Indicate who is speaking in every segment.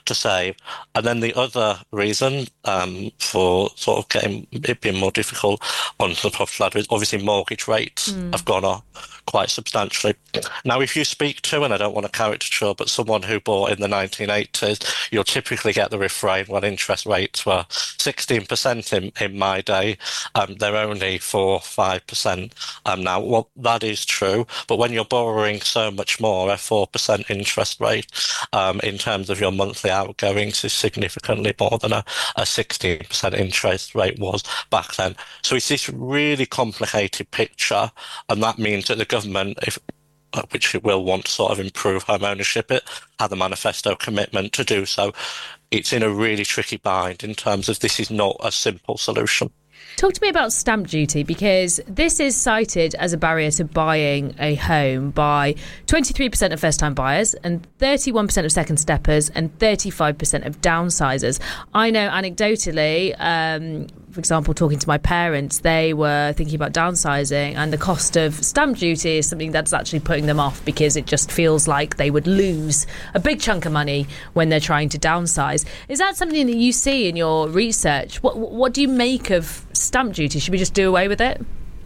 Speaker 1: to save. And then the other reason for sort of getting it being more difficult on the property ladder is obviously mortgage rates have gone up quite substantially. Now, if you speak to, and I don't want to caricature, but someone who bought in the 1980s, you'll typically get the refrain, well, interest rates were 16% in my day. They're only 4-5% now. Well, that is true. But when you're borrowing so much more, a 4% interest rate in terms of your monthly outgoings is significantly more than a 16% interest rate was back then. So it's this really complicated picture, and that means that the government, which it will want to sort of improve home ownership, it had a manifesto commitment to do so. It's in a really tricky bind in terms of this is not a simple solution.
Speaker 2: Talk to me about stamp duty, because this is cited as a barrier to buying a home by 23% of first-time buyers and 31% of second steppers and 35% of downsizers. I know anecdotally, for example, talking to my parents, they were thinking about downsizing, and the cost of stamp duty is something that's actually putting them off because it just feels like they would lose a big chunk of money when they're trying to downsize. Is that something that you see in your research? What do you make of stamp duty? Should we just do away with it?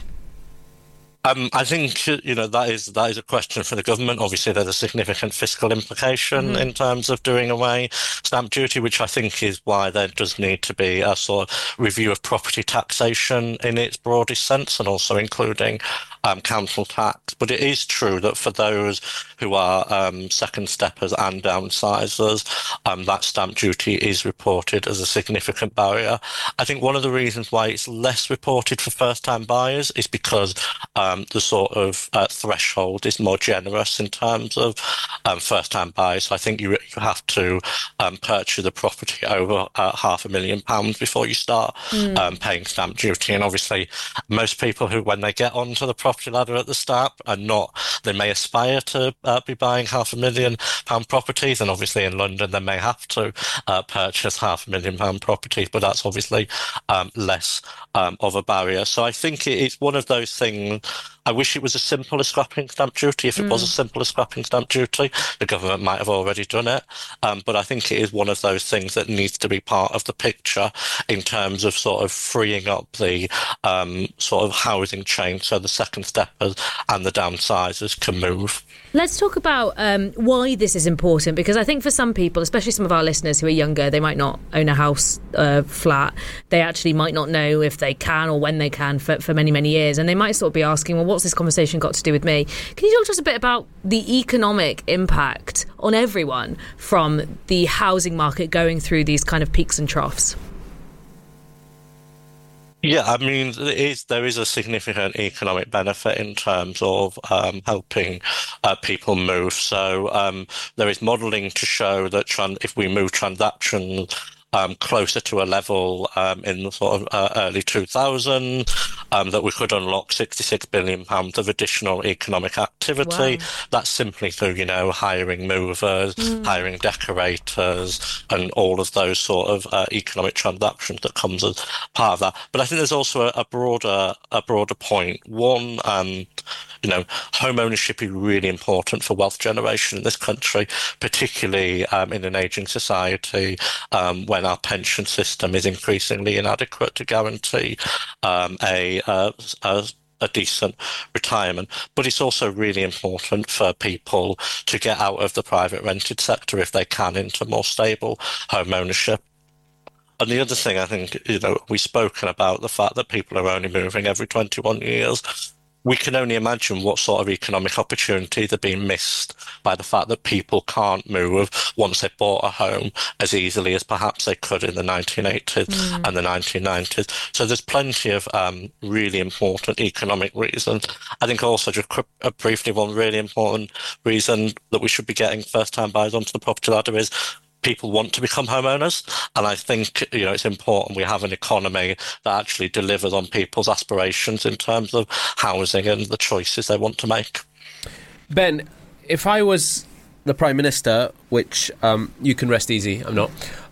Speaker 1: I think, that is a question for the government. Obviously, there's a significant fiscal implication in terms of doing away stamp duty, which I think is why there does need to be a sort of review of property taxation in its broadest sense, and also including council tax. But it is true that for those who are second steppers and downsizers, that stamp duty is reported as a significant barrier. I think one of the reasons why it's less reported for first-time buyers is because the sort of threshold is more generous in terms of first-time buyers. So I think you have to purchase the property over £500,000 before you start paying stamp duty. And obviously, most people who, when they get onto the property ladder at the start, they may aspire to be buying £500,000 properties, and obviously in London they may have to purchase £500,000 properties, but that's obviously less of a barrier. So I think it's one of those things. I wish it was as simple as scrapping stamp duty. If it was as simple as scrapping stamp duty, the government might have already done it. But I think it is one of those things that needs to be part of the picture in terms of sort of freeing up the sort of housing chain so the second steppers and the downsizers can move.
Speaker 2: Let's talk about why this is important, because I think for some people, especially some of our listeners who are younger, they might not own a house flat. They actually might not know if they can or when they can for many, many years. And they might sort of be asking, well, what's this conversation got to do with me? Can you talk to us a bit about the economic impact on everyone from the housing market going through these kind of peaks and troughs?
Speaker 1: Yeah, I mean, there is a significant economic benefit in terms of helping people move. So there is modelling to show that if we move transactions closer to a level in the sort of early 2000s, that we could unlock £66 billion of additional economic activity. Wow. That's simply through, hiring movers, hiring decorators, and all of those sort of economic transactions that comes as part of that. But I think there's also a broader point. One, home ownership is really important for wealth generation in this country, particularly in an ageing society, when our pension system is increasingly inadequate to guarantee a decent retirement. But it's also really important for people to get out of the private rented sector if they can into more stable home ownership. And the other thing, I think, we've spoken about the fact that people are only moving every 21 years. We can only imagine what sort of economic opportunities are being missed by the fact that people can't move once they've bought a home as easily as perhaps they could in the 1980s and the 1990s. So there's plenty of really important economic reasons. I think also just briefly, one really important reason that we should be getting first-time buyers onto the property ladder is people want to become homeowners. And I think, it's important we have an economy that actually delivers on people's aspirations in terms of housing and the choices they want to make.
Speaker 3: Ben, if I was the Prime Minister, which you can rest easy, I'm not,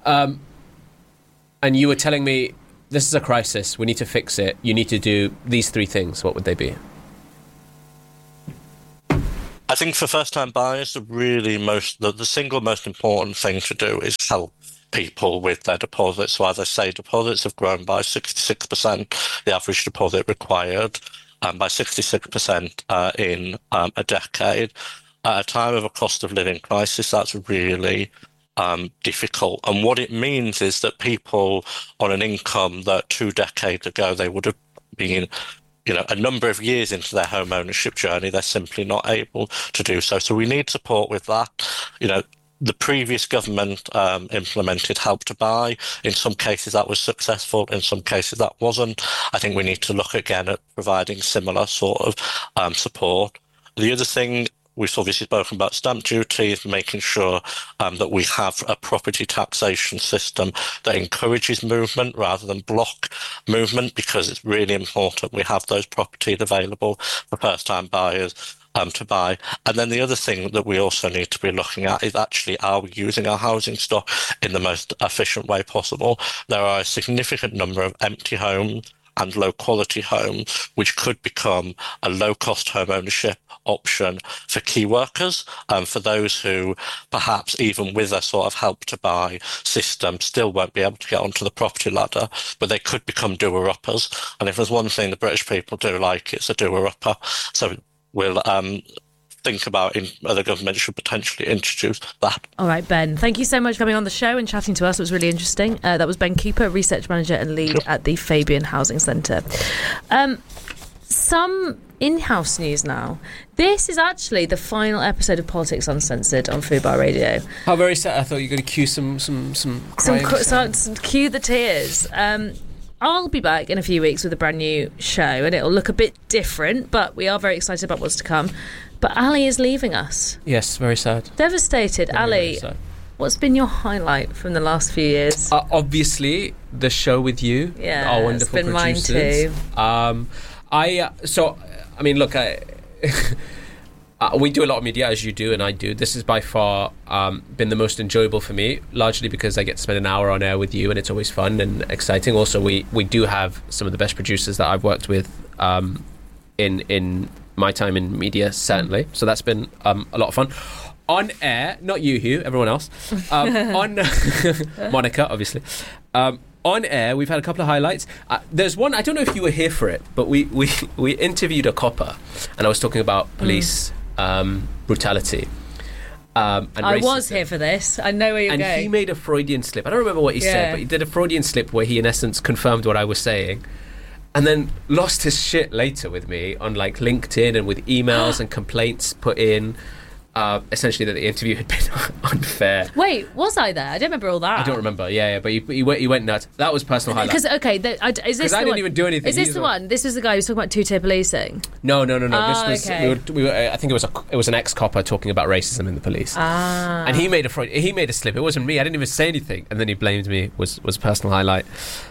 Speaker 3: and you were telling me, this is a crisis, we need to fix it, you need to do these three things, what would they be?
Speaker 1: I think for first-time buyers, the single most important thing to do is help people with their deposits. So as I say, deposits have grown by 66%, the average deposit required, by 66% in a decade. At a time of a cost of living crisis, that's really difficult. And what it means is that people on an income that 2 decades ago they would have been a number of years into their home ownership journey, they're simply not able to do so. So we need support with that. The previous government implemented Help to Buy. In some cases that was successful, in some cases that wasn't. I think we need to look again at providing similar sort of support. The other thing, we've obviously spoken about stamp duty, is making sure that we have a property taxation system that encourages movement rather than block movement, because it's really important we have those properties available for first-time buyers to buy. And then the other thing that we also need to be looking at is actually, are we using our housing stock in the most efficient way possible? There are a significant number of empty homes and low-quality homes, which could become a low-cost home ownership option for key workers, for those who perhaps even with a sort of Help to Buy system still won't be able to get onto the property ladder, but they could become doer-uppers. And if there's one thing the British people do like, it's a doer-upper. So we'll think about other governments should potentially introduce that.
Speaker 2: All right, Ben, thank you so much for coming on the show and chatting to us. It was really interesting. That was Ben Cooper, Research Manager and Lead at the Fabian Housing Centre. Some in-house news now. This is actually the final episode of Politics Uncensored on Fubar Radio.
Speaker 3: How very sad. I thought you were going to cue some
Speaker 2: cue the tears. I'll be back in a few weeks with a brand new show, and it'll look a bit different, but we are very excited about what's to come. But Ali is leaving us.
Speaker 3: Yes, very sad.
Speaker 2: Devastated.
Speaker 3: Very,
Speaker 2: Ali,
Speaker 3: very sad.
Speaker 2: What's been your highlight from the last few years?
Speaker 3: Obviously, the show with you.
Speaker 2: Yeah,
Speaker 3: our wonderful
Speaker 2: it's been
Speaker 3: producers.
Speaker 2: Mine too.
Speaker 3: Look, we do a lot of media, as you do and I do. This has by far been the most enjoyable for me, largely because I get to spend an hour on air with you, and it's always fun and exciting. Also, we do have some of the best producers that I've worked with in my time in media, certainly. So that's been a lot of fun. On air, not you, Hugh, everyone else. On Monica, obviously. On air, we've had a couple of highlights. There's one, I don't know if you were here for it, but we interviewed a copper, and I was talking about police brutality. And
Speaker 2: I
Speaker 3: racism.
Speaker 2: was here for this. I know where you're going.
Speaker 3: And he made a Freudian slip. I don't remember what he said, but he did a Freudian slip where he, in essence, confirmed what I was saying, and then lost his shit later with me on like LinkedIn and with emails and complaints put in. Essentially that the interview had been unfair.
Speaker 2: Wait, was I there? I don't remember all that.
Speaker 3: I don't remember. Yeah, but he went nuts. That was personal highlight.
Speaker 2: Because is this?
Speaker 3: I didn't even do anything.
Speaker 2: Is this the one? This was the guy who was talking about two-tier policing.
Speaker 3: No.
Speaker 2: Oh,
Speaker 3: this was.
Speaker 2: okay.
Speaker 3: We were, I think it was an ex-copper talking about racism in the police. And he made a slip. It wasn't me. I didn't even say anything, and then he blamed me. Was a personal highlight.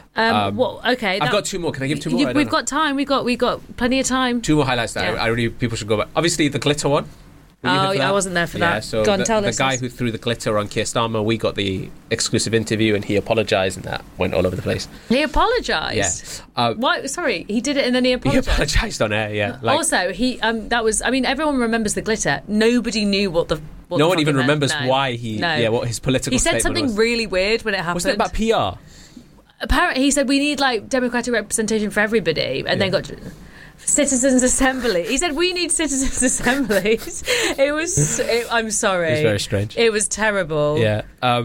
Speaker 2: Okay.
Speaker 3: I've got two more. Can I give two more?
Speaker 2: We've got time. We've got plenty of time.
Speaker 3: Two more highlights that I really people should go back. Obviously, the glitter one.
Speaker 2: I wasn't there for that.
Speaker 3: So
Speaker 2: go on, tell
Speaker 3: the
Speaker 2: us.
Speaker 3: guy who threw the glitter on Keir Starmer, we got the exclusive interview, and he apologised, and that went all over the place.
Speaker 2: He apologised.
Speaker 3: Yeah.
Speaker 2: Why? Sorry, he did it, and then he apologised.
Speaker 3: He apologised on air. Yeah.
Speaker 2: Also, he that was. I mean, everyone remembers the glitter. Nobody knew what the.
Speaker 3: No one even remembers why he.
Speaker 2: No.
Speaker 3: Yeah, what his political.
Speaker 2: He said
Speaker 3: statement
Speaker 2: something
Speaker 3: was.
Speaker 2: really weird when it happened.
Speaker 3: Wasn't it about PR?
Speaker 2: Apparently, he said we need like democratic representation for everybody, and then got. Citizens' Assembly. He said we need citizens' assemblies. I'm sorry.
Speaker 3: It was very strange.
Speaker 2: It was terrible.
Speaker 3: Yeah.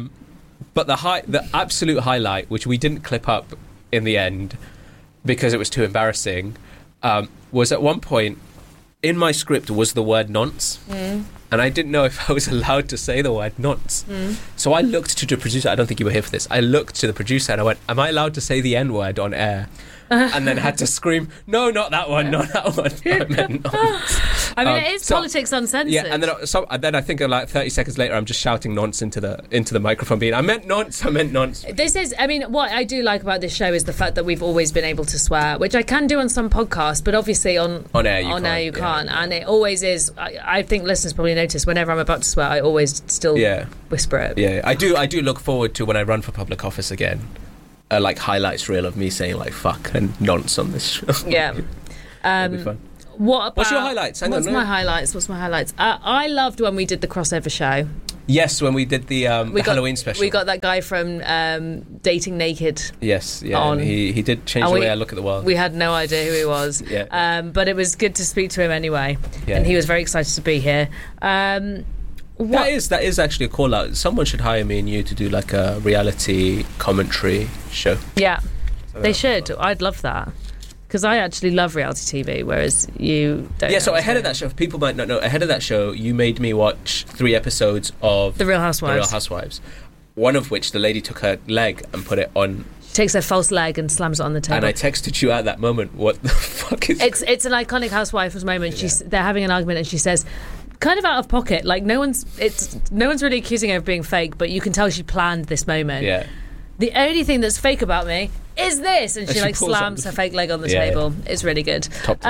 Speaker 3: But the absolute highlight, which we didn't clip up in the end because it was too embarrassing, was at one point in my script was the word nonce. And I didn't know if I was allowed to say the word nonce. So I looked to the producer. I don't think you were here for this. I looked to the producer and I went, am I allowed to say the N-word on air? And then had to scream, no, not that one, not that one. I meant nonce.
Speaker 2: I mean, it is Politics Uncensored.
Speaker 3: Yeah, and then I think like 30 seconds later, I'm just shouting nonce into the microphone, being, I meant nonce.
Speaker 2: This is, I mean, what I do like about this show is the fact that we've always been able to swear, which I can do on some podcasts, but obviously on air you can't. And it always is. I think listeners probably notice whenever I'm about to swear, I always still whisper it.
Speaker 3: Yeah, I do look forward to when I run for public office again. Like highlights reel of me saying like fuck and nonce on this show.
Speaker 2: Yeah.
Speaker 3: That'll be fun.
Speaker 2: What about...
Speaker 3: What's your highlights?
Speaker 2: What's my highlights? I loved when we did the crossover show.
Speaker 3: Yes, when we did the Halloween special.
Speaker 2: We got that guy from Dating Naked.
Speaker 3: Yes, yeah.
Speaker 2: On.
Speaker 3: He did change the way I look at the world.
Speaker 2: We had no idea who he was.
Speaker 3: Yeah.
Speaker 2: But it was good to speak to him anyway.
Speaker 3: Yeah.
Speaker 2: And he was very excited to be here.
Speaker 3: That is actually a call out. Someone should hire me and you to do like a reality commentary show.
Speaker 2: Yeah, they should. I'd love that. Because I actually love reality TV, whereas you don't.
Speaker 3: Yeah, so ahead of that show, if people might not know, ahead of that show, you made me watch 3 episodes of
Speaker 2: The Real Housewives.
Speaker 3: One of which the lady took her leg and put it on.
Speaker 2: She takes her false leg and slams it on the table.
Speaker 3: And I texted you at that moment, what the fuck is
Speaker 2: It's an iconic Housewives moment. Yeah. They're having an argument and she says, kind of out of pocket, like no one's really accusing her of being fake, but you can tell she planned this moment.
Speaker 3: Yeah.
Speaker 2: The only thing that's fake about me is this, and she like slams her fake leg on the table. Yeah. It's really good.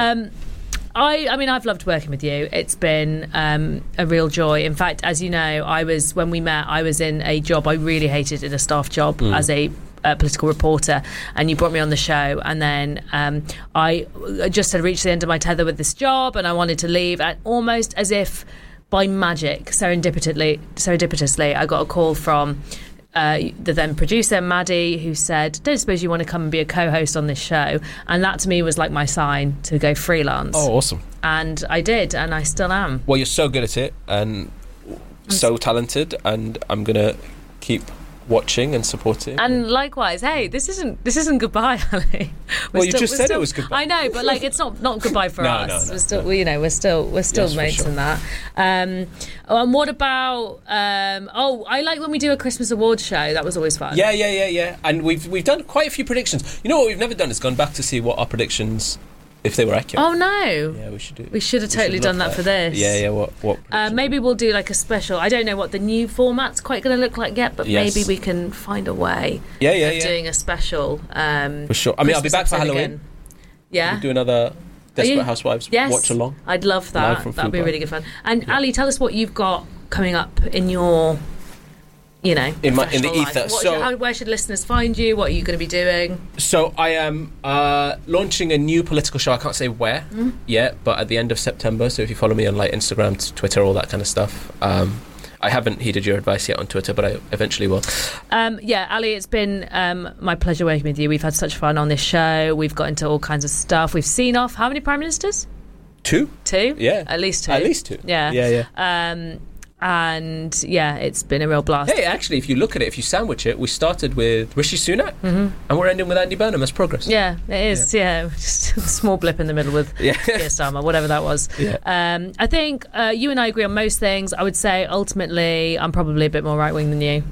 Speaker 2: I mean, I've loved working with you. It's been a real joy. In fact, as you know, when we met, I was in a job I really hated, in a staff job as a political reporter, and you brought me on the show, and then I just had reached the end of my tether with this job, and I wanted to leave, and almost as if by magic, serendipitously, I got a call from the then producer, Maddie, who said, don't suppose you want to come and be a co-host on this show? And that to me was like my sign to go freelance.
Speaker 3: Oh, awesome.
Speaker 2: And I did, and I still am.
Speaker 3: Well, you're so good at it and so talented, and I'm going to keep watching and supporting.
Speaker 2: And likewise, hey, this isn't goodbye, Ali.
Speaker 3: You just said it was goodbye.
Speaker 2: I know, but like it's not goodbye for us.
Speaker 3: No.
Speaker 2: We're still mates in that. And what about I like when we do a Christmas awards show. That was always fun.
Speaker 3: Yeah. And we've done quite a few predictions. You know what we've never done is gone back to see what our predictions, if they were accurate.
Speaker 2: Oh no!
Speaker 3: Yeah, we should do.
Speaker 2: We should have totally done that for this.
Speaker 3: Yeah. What?
Speaker 2: Maybe we'll do like a special. I don't know what the new format's quite going to look like yet, but maybe we can find a way.
Speaker 3: Yeah.
Speaker 2: Doing a special.
Speaker 3: For sure. I mean, I'll be back for Halloween.
Speaker 2: Again. Yeah.
Speaker 3: We'll do another Desperate Housewives watch along.
Speaker 2: I'd love that. That'd be really good fun. And Ali, tell us what you've got coming up in your. In the ether. Where should listeners find you? What are you going to be doing?
Speaker 3: So I am launching a new political show. I can't say where yet, but at the end of September. So if you follow me on like Instagram, Twitter, all that kind of stuff. I haven't heeded your advice yet on Twitter, but I eventually will.
Speaker 2: Ali, it's been my pleasure working with you. We've had such fun on this show. We've got into all kinds of stuff. We've seen off how many Prime Ministers?
Speaker 3: 2.
Speaker 2: 2?
Speaker 3: Yeah.
Speaker 2: At least 2.
Speaker 3: At least 2.
Speaker 2: Yeah.
Speaker 3: Yeah.
Speaker 2: And it's been a real blast.
Speaker 3: Hey, actually, if you look at it, if you sandwich it, we started with Rishi Sunak, and we're ending with Andy Burnham. That's progress.
Speaker 2: Yeah, it is. Yeah, just a small blip in the middle with Keir Starmer, whatever that was.
Speaker 3: Yeah.
Speaker 2: I think you and I agree on most things. I would say ultimately, I'm probably a bit more right wing than you.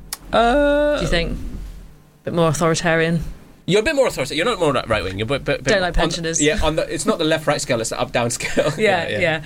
Speaker 2: Do you think? A bit more authoritarian?
Speaker 3: You're a bit more authoritarian. You're not more right wing. You're but
Speaker 2: don't like pensioners.
Speaker 3: It's not the left-right scale. It's the up-down scale.
Speaker 2: Yeah.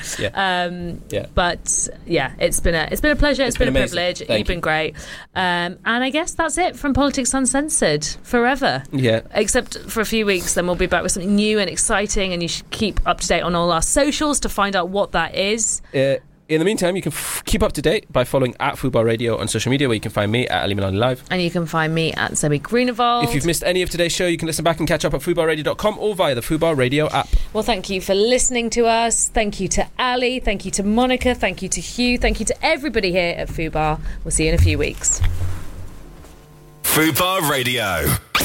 Speaker 2: But yeah, it's been a pleasure. It's been a privilege. You've been great. And I guess that's it from Politics Uncensored forever.
Speaker 3: Yeah.
Speaker 2: Except for a few weeks, then we'll be back with something new and exciting. And you should keep up to date on all our socials to find out what that is.
Speaker 3: In the meantime, you can keep up to date by following at Fubar Radio on social media, where you can find me at Ali Milani Live.
Speaker 2: And you can find me at Zoe Greenewald.
Speaker 3: If you've missed any of today's show, you can listen back and catch up at fubarradio.com or via the Fubar Radio app.
Speaker 2: Well, thank you for listening to us. Thank you to Ali. Thank you to Monica. Thank you to Hugh. Thank you to everybody here at Fubar. We'll see you in a few weeks.
Speaker 4: Fubar Radio.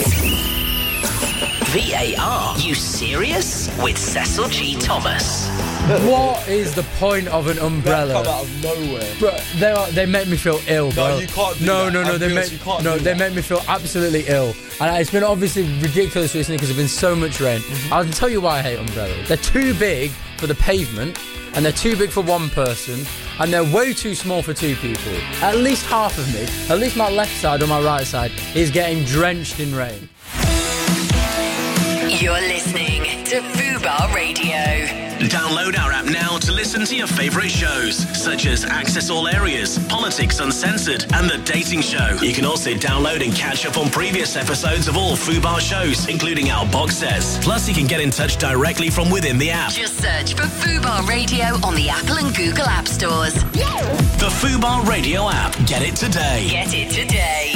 Speaker 4: VAR. You serious? With Cecil G. Thomas.
Speaker 5: What is the point of an umbrella?
Speaker 6: They come out of nowhere.
Speaker 5: Bro, they make me feel ill, bro.
Speaker 6: No, you can't do
Speaker 5: no,
Speaker 6: that.
Speaker 5: No, they make me feel absolutely ill. And it's been obviously ridiculous recently because there's been so much rain. I'll tell you why I hate umbrellas. They're too big for the pavement, and they're too big for one person, and they're way too small for 2 people. At least half of me, at least my left side or my right side, is getting drenched in rain.
Speaker 7: You're listening to Fubar Radio.
Speaker 4: Download our app now to listen to your favourite shows, such as Access All Areas, Politics Uncensored, and The Dating Show. You can also download and catch up on previous episodes of all Fubar shows, including our box sets. Plus, you can get in touch directly from within the app.
Speaker 7: Just search for Fubar Radio on the Apple and Google App Stores.
Speaker 4: The Fubar Radio app. Get it today.
Speaker 7: Get it today.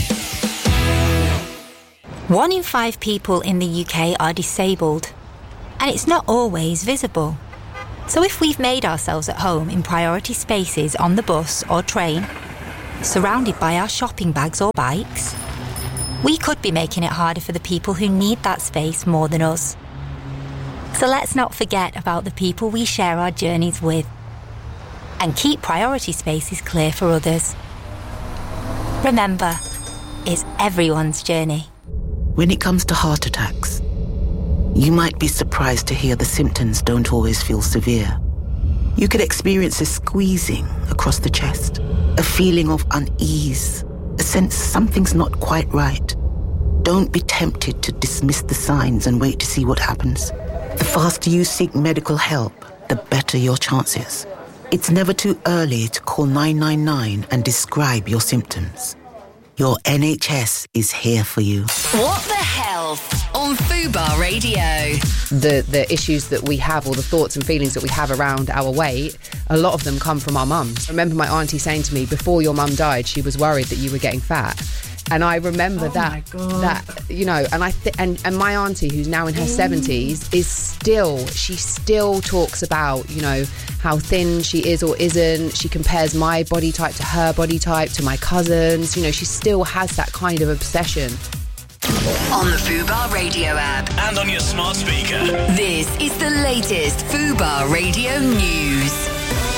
Speaker 8: 1 in 5 people in the UK are disabled.
Speaker 6: and it's not always visible. So if we've made ourselves at home in priority spaces on the bus or train, surrounded by our shopping bags or bikes, we could be making it harder for the people who need that space more than us. So let's not forget about the people we share our journeys with, and keep priority spaces clear for others. Remember, it's everyone's journey.
Speaker 8: When it comes to heart attacks, you might be surprised to hear the symptoms don't always feel severe. You could experience a squeezing across the chest, a feeling of unease, a sense something's not quite right. Don't be tempted to dismiss the signs and wait to see what happens. The faster you seek medical help, the better your chances. It's never too early to call 999 and describe your symptoms. Your NHS is here for you.
Speaker 7: What the Health on Fubar Radio.
Speaker 9: The issues that we have, or the thoughts and feelings that we have around our weight, a lot of them come from our mums. I remember my auntie saying to me, before your mum died, she was worried that you were getting fat. And I remember that, you know, and and my auntie, who's now in her 70s, she still talks about, you know, how thin she is or isn't. She compares my body type to her body type, to my cousins. You know, she still has that kind of obsession.
Speaker 7: On the Fubar Radio app.
Speaker 4: And on your smart speaker.
Speaker 7: This is the latest Fubar Radio news.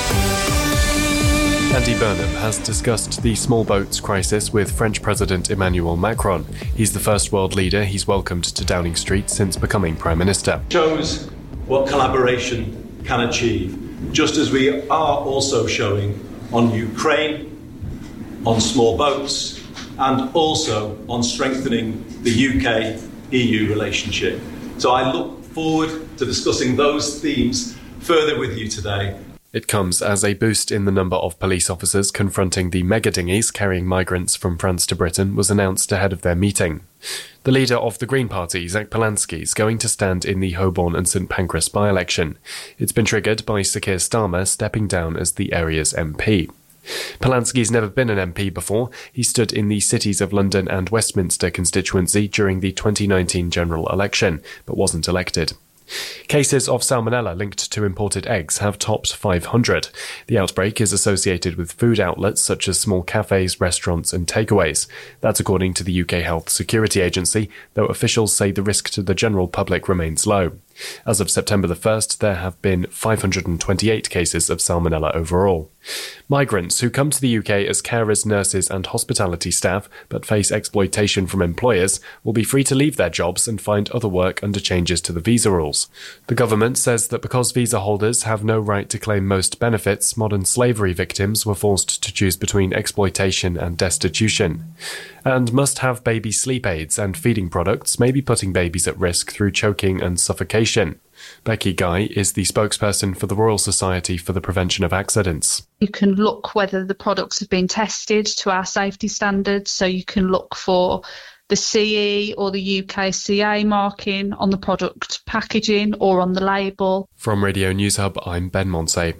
Speaker 10: Andy Burnham has discussed the small boats crisis with French President Emmanuel Macron. He's the first world leader he's welcomed to Downing Street since becoming Prime Minister.
Speaker 11: Shows what collaboration can achieve, just as we are also showing on Ukraine, on small boats, and also on strengthening the UK-EU relationship. So I look forward to discussing those themes further with you today.
Speaker 10: It comes as a boost in the number of police officers confronting the mega dinghies carrying migrants from France to Britain was announced ahead of their meeting. The leader of the Green Party, Zach Polanski, is going to stand in the Holborn and St Pancras by-election. It's been triggered by Sir Keir Starmer stepping down as the area's MP. Polanski's never been an MP before. He stood in the cities of London and Westminster constituency during the 2019 general election, but wasn't elected. Cases of salmonella linked to imported eggs have topped 500. The outbreak is associated with food outlets such as small cafes, restaurants and takeaways. That's according to the UK Health Security Agency, though officials say the risk to the general public remains low. As of September the 1st, there have been 528 cases of salmonella overall. Migrants who come to the UK as carers, nurses and hospitality staff but face exploitation from employers will be free to leave their jobs and find other work under changes to the visa rules. The government says that because visa holders have no right to claim most benefits, modern slavery victims were forced to choose between exploitation and destitution. And must-have baby sleep aids and feeding products may be putting babies at risk through choking and suffocation. Becky Guy is the spokesperson for the Royal Society for the Prevention of Accidents.
Speaker 12: You can look whether the products have been tested to our safety standards, so you can look for the CE or the UKCA marking on the product packaging or on the label.
Speaker 10: From Radio News Hub, I'm Ben Monsey.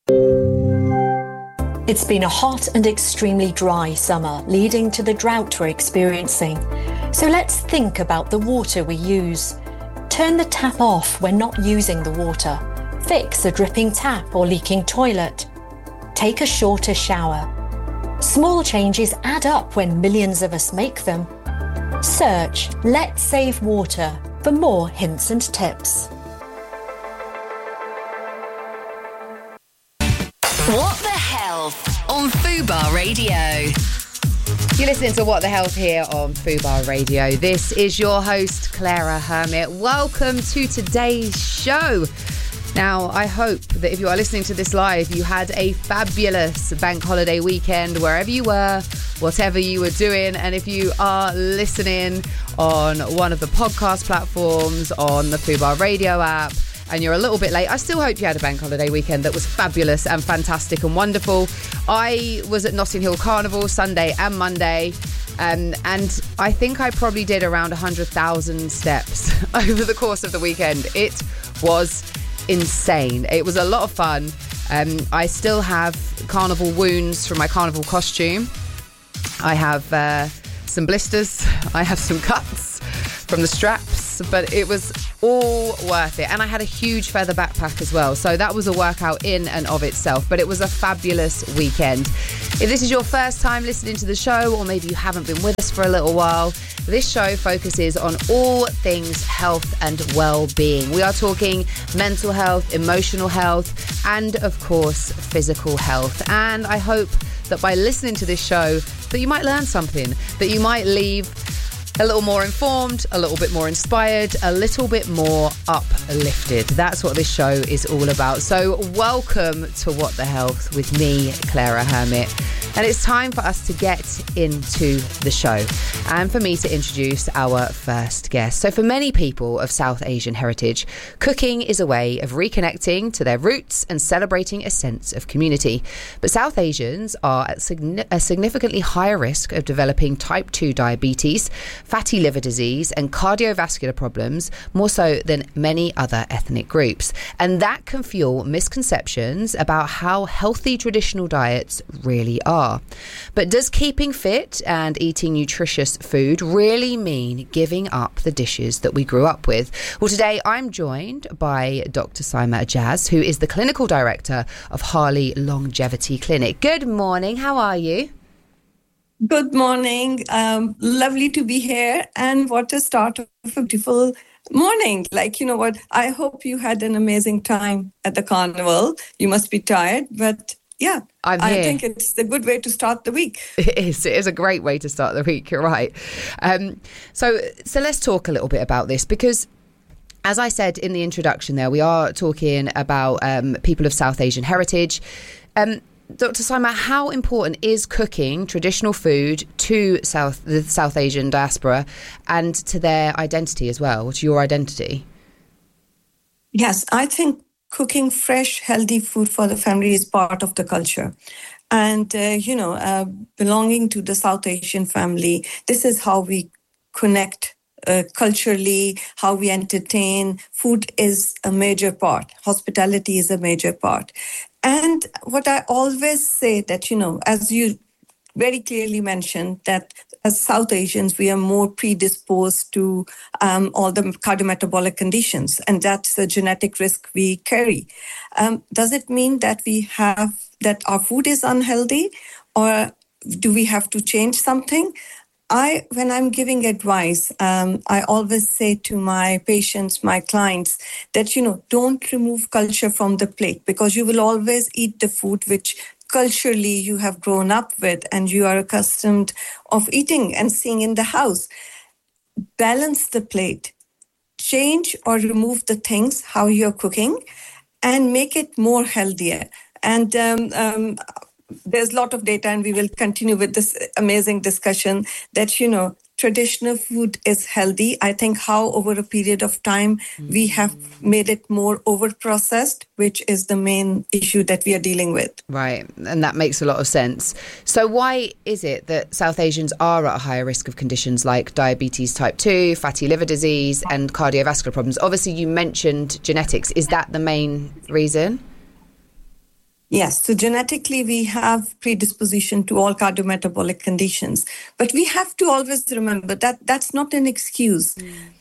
Speaker 13: It's been a hot and extremely dry summer, leading to the drought we're experiencing. So let's think about the water we use. Turn the tap off when not using the water. Fix a dripping tap or leaking toilet. Take a shorter shower. Small changes add up when millions of us make them. Search Let's Save Water for more hints and tips.
Speaker 7: What the Health on Fubar Radio.
Speaker 9: You're listening to What the Health here on Fubar Radio. This is your host, Clara Hermit. Welcome to today's show. Now, I hope that if you are listening to this live, you had a fabulous bank holiday weekend wherever you were, whatever you were doing. And if you are listening on one of the podcast platforms, on the Fubar Radio app, and you're a little bit late, I still hope you had a bank holiday weekend that was fabulous and fantastic and wonderful. I was at Notting Hill Carnival Sunday and Monday, and I think I probably did around 100,000 steps over the course of the weekend. It was insane. It was a lot of fun. I still have carnival wounds from my carnival costume. I have some blisters. I have some cuts from the straps, but it was all worth it. And I had a huge feather backpack as well. So that was a workout in and of itself, but it was a fabulous weekend. If this is your first time listening to the show, or maybe you haven't been with us for a little while, this show focuses on all things health and well-being. We are talking mental health, emotional health, and of course, physical health. And I hope that by listening to this show, that you might learn something, that you might leave a little more informed, a little bit more inspired, a little bit more uplifted. That's what this show is all about. So welcome to What the Health with me, Clara Hermit. And it's time for us to get into the show and for me to introduce our first guest. So for many people of South Asian heritage, cooking is a way of reconnecting to their roots and celebrating a sense of community. But South Asians are at a significantly higher risk of developing type 2 diabetes, fatty liver disease and cardiovascular problems, more so than many other ethnic groups. And that can fuel misconceptions about how healthy traditional diets really are. But does keeping fit and eating nutritious food really mean giving up the dishes that we grew up with? Well, today I'm joined by Dr. Saima Ijaz, who is the clinical director of Harley Longevity Clinic. Good morning. How are you?
Speaker 14: Good morning. Lovely to be here. And what a start of a beautiful morning. Like, you know what? I hope you had an amazing time at the carnival. You must be tired, but yeah, I think it's a good way to start the week.
Speaker 9: It is. It is a great way to start the week. You're right. So let's talk a little bit about this, because as I said in the introduction there, we are talking about people of South Asian heritage. Dr. Saima, how important is cooking traditional food to the South Asian diaspora and to their identity as well, to your identity?
Speaker 14: Yes, I think cooking fresh, healthy food for the family is part of the culture. And, belonging to the South Asian family, this is how we connect culturally, how we entertain. Food is a major part. Hospitality is a major part. And what I always say that, as you very clearly mentioned, that as South Asians, we are more predisposed to all the cardiometabolic conditions, and that's the genetic risk we carry. Does it mean that that our food is unhealthy, or do we have to change something? When I'm giving advice, I always say to my patients, my clients, that, don't remove culture from the plate, because you will always eat the food which culturally you have grown up with and you are accustomed of eating and seeing in the house. Balance the plate. Change or remove the things, how you're cooking, and make it more healthier. And there's a lot of data, and we will continue with this amazing discussion that, traditional food is healthy. I think how over a period of time we have made it more over-processed, which is the main issue that we are dealing with.
Speaker 9: Right, and that makes a lot of sense. So why is it that South Asians are at a higher risk of conditions like diabetes type 2, fatty liver disease and cardiovascular problems? Obviously, you mentioned genetics. Is that the main reason?
Speaker 14: Yes, so genetically we have predisposition to all cardiometabolic conditions, but we have to always remember that that's not an excuse.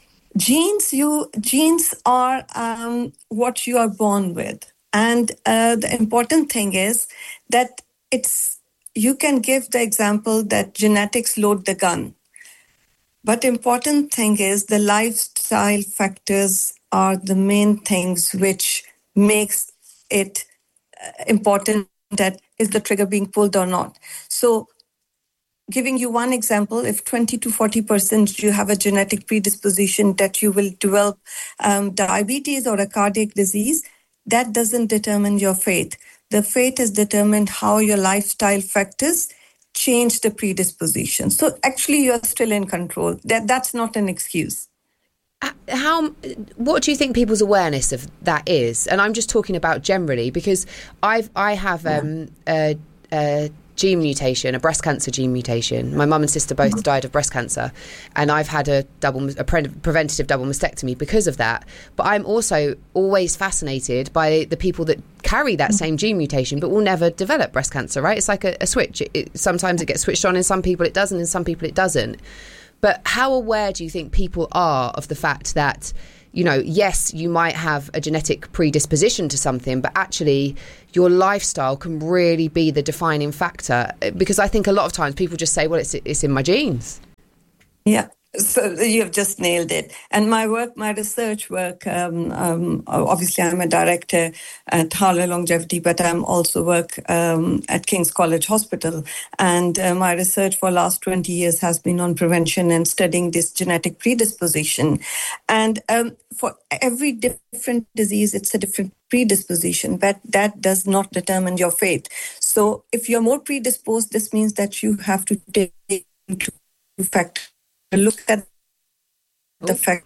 Speaker 14: Genes are what you are born with, and the important thing is that you can give the example that genetics load the gun, but important thing is the lifestyle factors are the main things which makes it important that is the trigger being pulled or not. So giving you one example, if 20 to 40% you have a genetic predisposition that you will develop diabetes or a cardiac disease, that doesn't determine your fate. The fate is determined how your lifestyle factors change the predisposition. So actually you're still in control. That's not an excuse.
Speaker 9: What do you think people's awareness of that is? And I'm just talking about generally, because I have a gene mutation, a breast cancer gene mutation. My mum and sister both died of breast cancer, and I've had a preventative double mastectomy because of that. But I'm also always fascinated by the people that carry that same gene mutation but will never develop breast cancer, right? It's like a switch. Sometimes it gets switched on in some people, it doesn't, in some people it doesn't. But how aware do you think people are of the fact that yes, you might have a genetic predisposition to something, but actually your lifestyle can really be the defining factor. Because I think a lot of times people just say, well, it's in my genes.
Speaker 14: Yeah. So you have just nailed it. And my research work, obviously I'm a director at Harlow Longevity, but I'm also work at King's College Hospital. And my research for last 20 years has been on prevention and studying this genetic predisposition. And for every different disease, it's a different predisposition, but that does not determine your fate. So if you're more predisposed, this means that you have to take into fact look at the factors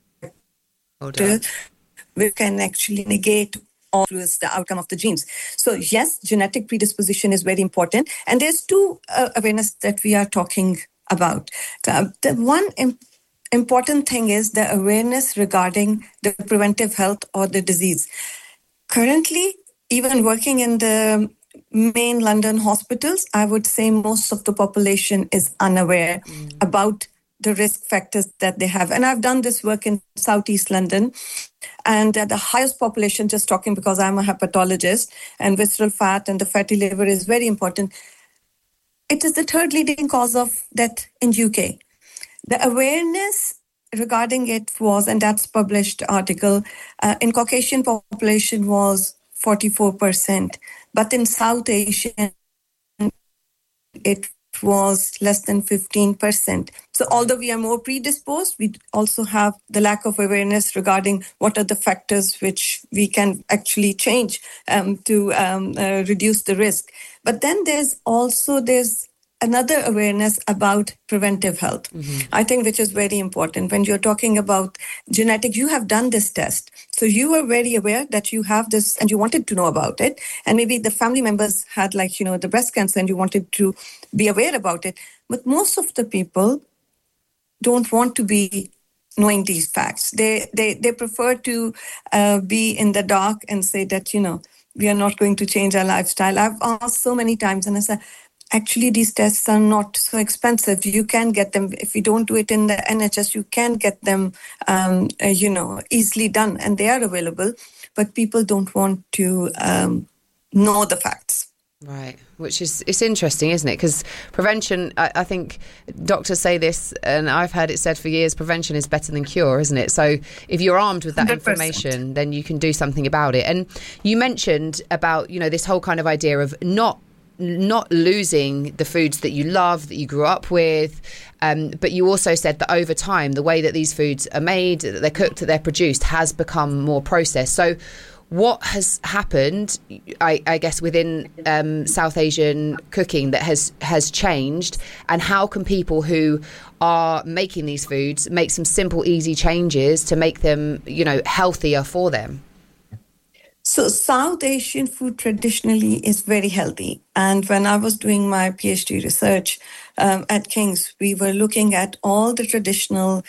Speaker 14: which can actually negate or influence the outcome of the genes. So yes, genetic predisposition is very important. And there's two awareness that we are talking about. The one important thing is the awareness regarding the preventive health or the disease. Currently, even working in the main London hospitals, I would say most of the population is unaware about the risk factors that they have. And I've done this work in Southeast London, and the highest population, just talking because I'm a hepatologist, and visceral fat and the fatty liver is very important. It is the third leading cause of death in UK. The awareness regarding it was, and that's published article, in Caucasian population was 44%, but in South Asian, it was less than 15%. So although we are more predisposed, we also have the lack of awareness regarding what are the factors which we can actually change to reduce the risk. But then there's another awareness about preventive health, I think, which is very important. When you're talking about genetic, you have done this test. So you were very aware that you have this and you wanted to know about it. And maybe the family members had the breast cancer and you wanted to be aware about it. But most of the people don't want to be knowing these facts. They prefer to be in the dark and say that, we are not going to change our lifestyle. I've asked so many times and I said, actually, these tests are not so expensive. You can get them. If you don't do it in the NHS, you can get them, easily done. And they are available. But people don't want to know the facts.
Speaker 9: Right, it's interesting, isn't it? Because prevention, I think doctors say this, and I've heard it said for years, prevention is better than cure, isn't it? So if you're armed with that 100%. Information, then you can do something about it. And you mentioned about, this whole kind of idea of not losing the foods that you love, that you grew up with, but you also said that over time, the way that these foods are made, that they're cooked, that they're produced, has become more processed. So what has happened, I guess, within South Asian cooking that has changed, and how can people who are making these foods make some simple, easy changes to make them, healthier for them?
Speaker 14: So South Asian food traditionally is very healthy. And when I was doing my PhD research at King's, we were looking at all the traditional,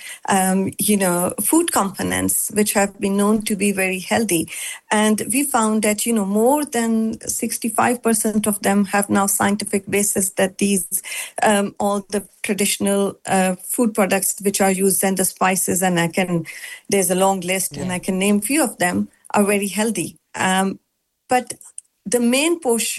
Speaker 14: food components, which have been known to be very healthy. And we found that, more than 65% of them have now scientific basis that these, all the traditional food products which are used and the spices, and there's a long list and I can name few of them, are very healthy. But the main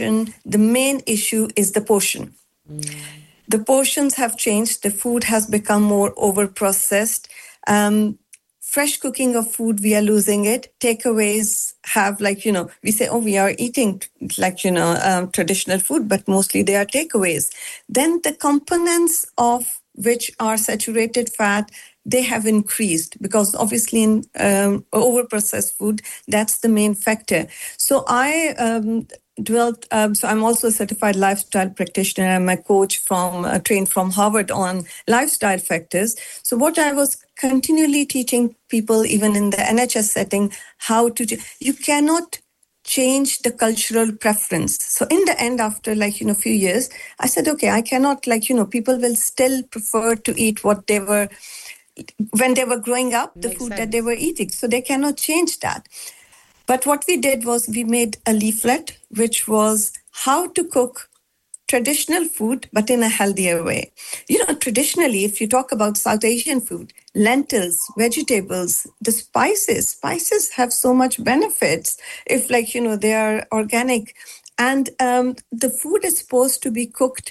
Speaker 14: issue is the portion. The portions have changed. The food has become more over-processed. Fresh cooking of food, we are losing it. Takeaways have we say, we are eating traditional food, but mostly they are takeaways. Then the components of which are saturated fat, they have increased because obviously in over-processed food, that's the main factor. So I so I'm also a certified lifestyle practitioner. I'm a coach trained from Harvard on lifestyle factors. So what I was continually teaching people, even in the NHS setting, you cannot change the cultural preference. So in the end, after few years, I said, okay, I cannot people will still prefer to eat what they were when they were growing up, the food that they were eating. So they cannot change that. But what we did was we made a leaflet, which was how to cook traditional food, but in a healthier way. Traditionally, if you talk about South Asian food, lentils, vegetables, the spices have so much benefits if they are organic. And the food is supposed to be cooked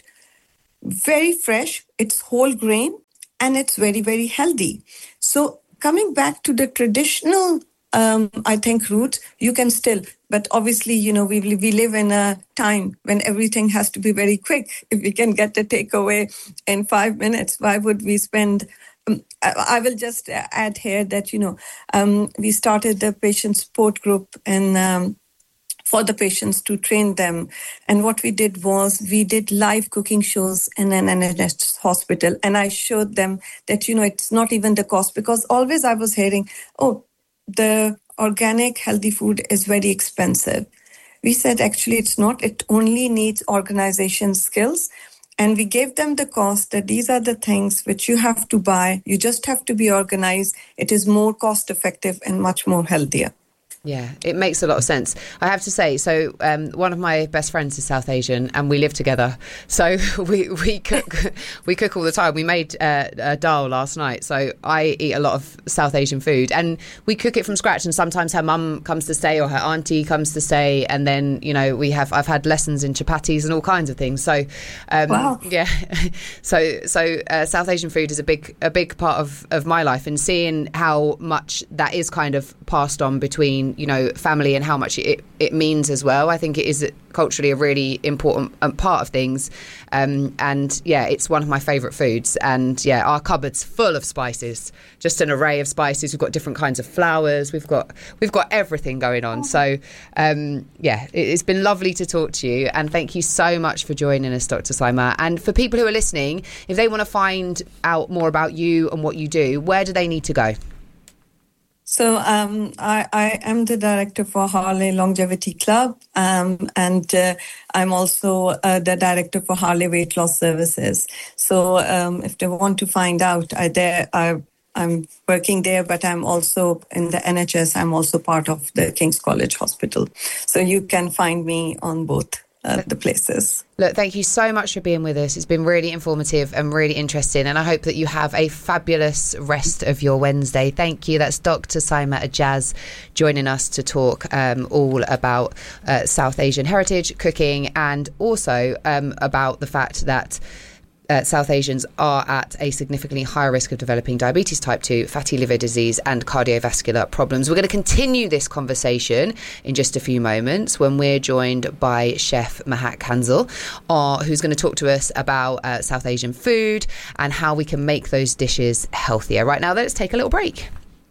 Speaker 14: very fresh, it's whole grain, and it's very, very healthy. So coming back to the traditional I think roots, you can still, but obviously, we live in a time when everything has to be very quick. If we can get the takeaway in 5 minutes, why would we spend? I will just add here that, we started the patient support group and for the patients to train them. And what we did was we did live cooking shows in an NHS hospital. And I showed them that, it's not even the cost, because always I was hearing, the organic healthy food is very expensive. We said, actually, it's not. It only needs organization skills. And we gave them the cost that these are the things which you have to buy. You just have to be organized. It is more cost effective and much more healthier.
Speaker 9: Yeah, it makes a lot of sense. I have to say, so one of my best friends is South Asian and we live together. So we cook all the time. We made a dal last night. So I eat a lot of South Asian food and we cook it from scratch. And sometimes her mum comes to stay or her auntie comes to stay. And then, I've had lessons in chapatis and all kinds of things. So,
Speaker 14: wow.
Speaker 9: Yeah. So South Asian food is a big part of my life, and seeing how much that is kind of passed on between family and how much it means as well. I think it is culturally a really important part of things. And yeah, it's one of my favourite foods. And yeah, our cupboard's full of spices, just an array of spices. We've got different kinds of flowers. We've got everything going on. So yeah, it's been lovely to talk to you. And thank you so much for joining us, Dr. Saima. And for people who are listening, if they want to find out more about you and what you do, where do they need to go?
Speaker 14: So I am the director for Harley Longevity Club, and I'm also the director for Harley Weight Loss Services. So if they want to find out, I'm working there, but I'm also in the NHS. I'm also part of the King's College Hospital. So you can find me on both the places.
Speaker 9: Look, thank you so much for being with us. It's been really informative and really interesting, and I hope that you have a fabulous rest of your Wednesday. Thank you. That's Dr. Saima Ajaz joining us to talk all about South Asian heritage, cooking, and also about the fact that South Asians are at a significantly higher risk of developing diabetes type 2, fatty liver disease and cardiovascular problems. We're going to continue this conversation in just a few moments when we're joined by Chef Mahak Kansal, who's going to talk to us about South Asian food and how we can make those dishes healthier. Right now, let's take a little break.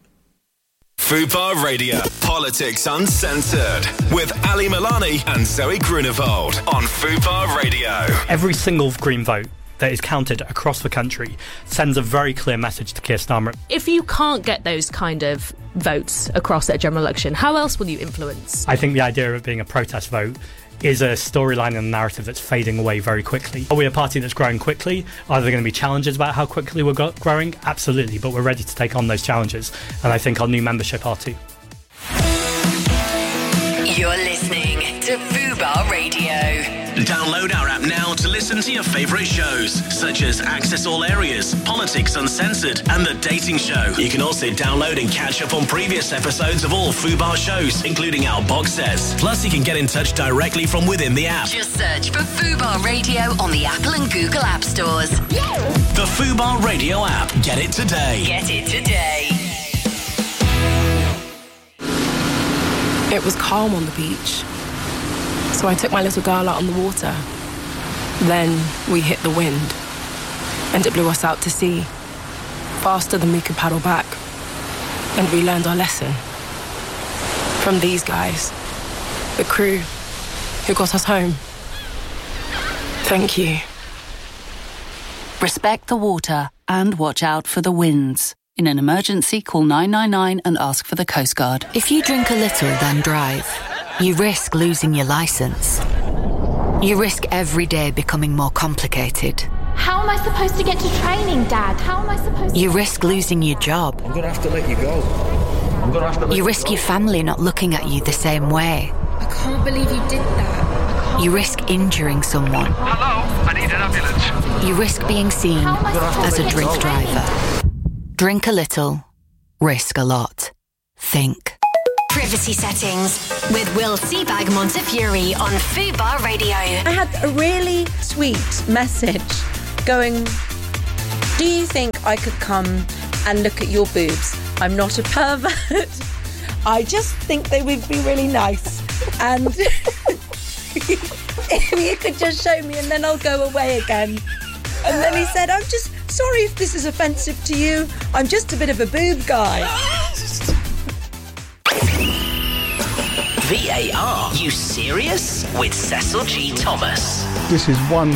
Speaker 4: Fubar Radio, Politics Uncensored, with Ali Milani and Zoe Grunewald on Fubar Radio.
Speaker 15: Every single Green vote that is counted across the country sends a very clear message to Keir Starmer.
Speaker 16: If you can't get those kind of votes across at a general election, how else will you influence?
Speaker 15: I think the idea of it being a protest vote is a storyline and a narrative that's fading away very quickly. Are we a party that's growing quickly? Are there going to be challenges about how quickly we're growing? Absolutely, but we're ready to take on those challenges, and I think our new membership are too.
Speaker 7: You're listening to Fubar Radio.
Speaker 4: Download our app now to listen to your favourite shows, such as Access All Areas, Politics Uncensored, and The Dating Show. You can also download and catch up on previous episodes of all Fubar shows, including our box sets. Plus, you can get in touch directly from within the app.
Speaker 7: Just search for Fubar Radio on the Apple and Google App Stores.
Speaker 4: The Fubar Radio app. Get it today.
Speaker 7: Get it today.
Speaker 17: It was calm on the beach, so I took my little girl out on the water. Then we hit the wind, and it blew us out to sea, faster than we could paddle back. And we learned our lesson from these guys, the crew who got us home. Thank you.
Speaker 18: Respect the water and watch out for the winds. In an emergency, call 999 and ask for the Coast Guard.
Speaker 19: If you drink a little, then drive, you risk losing your licence. You risk every day becoming more complicated.
Speaker 20: How am I supposed to get to training, Dad? How am I supposed to...
Speaker 19: You risk losing your job.
Speaker 21: I'm going to have to let you go.
Speaker 19: You risk your family not looking at you the same way.
Speaker 20: I can't believe you did that.
Speaker 19: You risk injuring someone.
Speaker 21: Hello, I need an ambulance.
Speaker 19: You risk being seen as a drink driver. Drink a little, risk a lot. Think.
Speaker 7: Privacy settings with Will Seabag Montefiore on Fubar Radio.
Speaker 22: I had a really sweet message going, do you think I could come and look at your boobs? I'm not a pervert. I just think they would be really nice. And if you could just show me and then I'll go away again. And then he said, I'm just sorry if this is offensive to you. I'm just a bit of a boob guy.
Speaker 4: VAR, you serious? With Cecil G. Thomas.
Speaker 23: This is one